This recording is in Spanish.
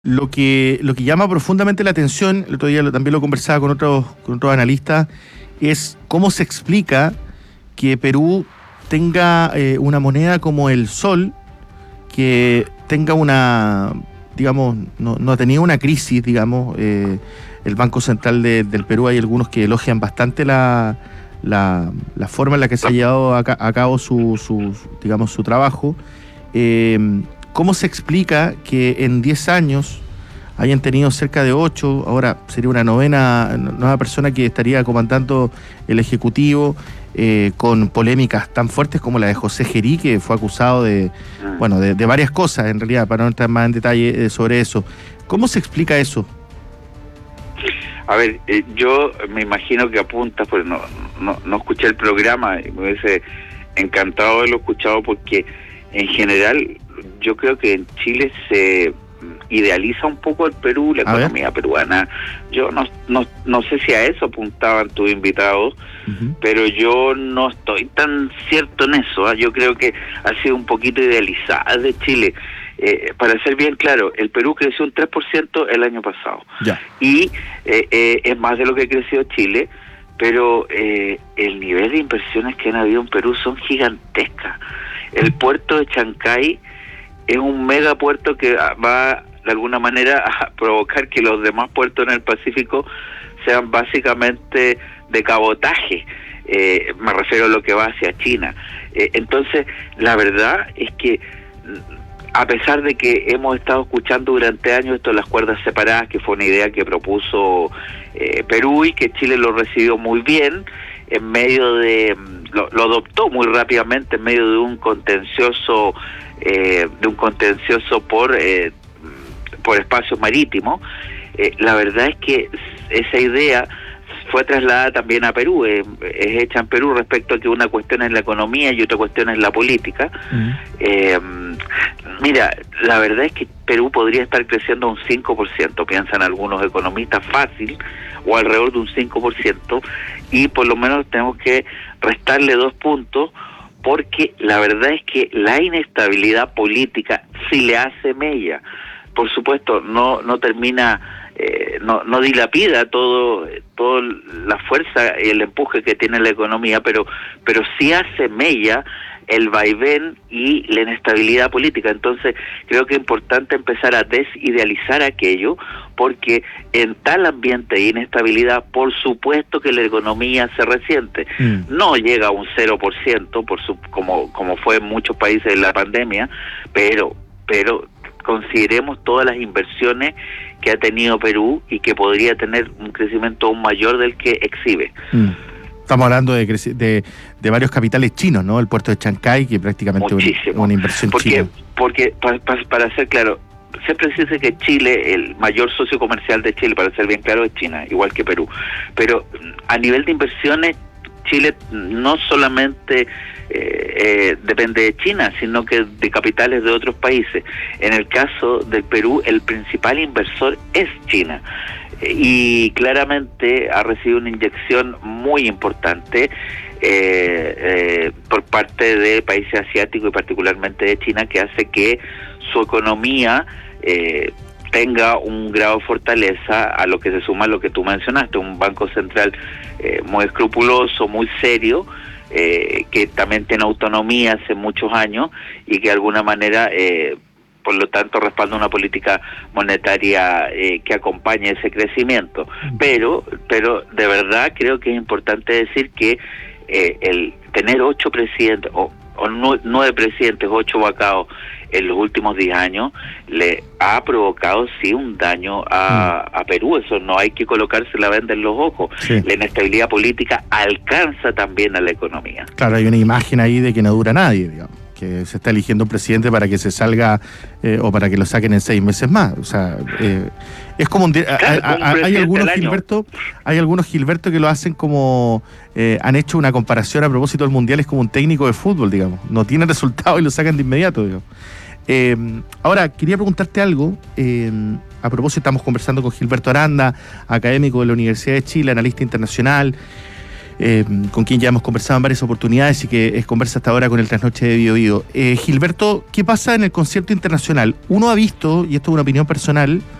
Lo que llama profundamente la atención, el otro día también lo conversaba con otros analistas, es cómo se explica que Perú tenga una moneda como el sol, que tenga digamos, no ha tenido una crisis, digamos. El Banco Central del Perú, hay algunos que elogian bastante la forma en la que se ha llevado a cabo digamos, su trabajo. ¿Cómo se explica que en 10 años hayan tenido cerca de 8, ahora sería una nueva persona que estaría comandando el Ejecutivo, con polémicas tan fuertes como la de José Gerí, que fue acusado de varias cosas, en realidad, para no entrar más en detalle sobre eso? ¿Cómo se explica eso? A ver, yo me imagino que apuntas, pues no escuché el programa, y me hubiese encantado haberlo escuchado, porque en general yo creo que en Chile se idealiza un poco el Perú, la economía peruana. Yo no sé si a eso apuntaban tus invitados, pero yo no estoy tan cierto en eso. Yo creo que ha sido un poquito idealizada de Chile. Para ser bien claro, el Perú creció un 3% el año pasado. Y es más de lo que creció Chile, pero el nivel de inversiones que han habido en Perú son gigantescas. El puerto de Chancay es un megapuerto que va de alguna manera a provocar que los demás puertos en el Pacífico sean básicamente de cabotaje. Me refiero a lo que va hacia China. Entonces, la verdad es que, a pesar de que hemos estado escuchando durante años esto de las cuerdas separadas, que fue una idea que propuso Perú y que Chile lo recibió muy bien, en medio de lo adoptó muy rápidamente en medio de un contencioso por espacios marítimos. La verdad es que esa idea fue trasladada también a Perú, es hecha en Perú, respecto a que una cuestión es la economía y otra cuestión es la política. Mira, la verdad es que Perú podría estar creciendo un 5%, piensan algunos economistas, fácil, o alrededor de un 5%, y por lo menos tenemos que restarle 2 puntos, porque la verdad es que la inestabilidad política sí le hace mella. Por supuesto, no termina, no dilapida toda la fuerza y el empuje que tiene la economía, pero sí hace mella el vaivén y la inestabilidad política. Entonces, creo que es importante empezar a desidealizar aquello, porque en tal ambiente de inestabilidad, por supuesto que la economía se resiente. No llega a un 0%, como fue en muchos países en la pandemia, pero consideremos todas las inversiones que ha tenido Perú y que podría tener un crecimiento aún mayor del que exhibe. Estamos hablando de varios capitales chinos, ¿no? El puerto de Chancay, que prácticamente una inversión china. Porque para ser claro, siempre se dice que Chile, el mayor socio comercial de Chile, para ser bien claro, es China, igual que Perú. Pero a nivel de inversiones, Chile no solamente depende de China, sino que de capitales de otros países. En el caso del Perú, el principal inversor es China. Y claramente ha recibido una inyección muy importante por parte de países asiáticos y particularmente de China, que hace que su economía tenga un grado de fortaleza, a lo que se suma lo que tú mencionaste, un banco central muy escrupuloso, muy serio, que también tiene autonomía hace muchos años y que de alguna manera por lo tanto respalda una política monetaria que acompañe ese crecimiento. Pero de verdad creo que es importante decir que el tener 8 presidentes o 9 presidentes, 8 vacados en los últimos 10 años le ha provocado sí un daño a Perú. Eso no hay que colocarse la venda en los ojos. La inestabilidad política alcanza también a la economía. Claro, hay una imagen ahí de que no dura nadie, digamos, que se está eligiendo un presidente para que se salga o para que lo saquen en 6 meses más. O sea, es como hay algunos Gilberto que lo hacen como han hecho una comparación a propósito del Mundial, es como un técnico de fútbol, digamos, no tiene resultado y lo sacan de inmediato, digamos. Ahora, quería preguntarte algo. A propósito, estamos conversando con Gilberto Aranda, académico de la Universidad de Chile, analista internacional. con quien ya hemos conversado en varias oportunidades y que conversa hasta ahora con el Trasnoche de Bío Bío. Gilberto, ¿qué pasa en el concierto internacional? Uno ha visto, y esto es una opinión personal,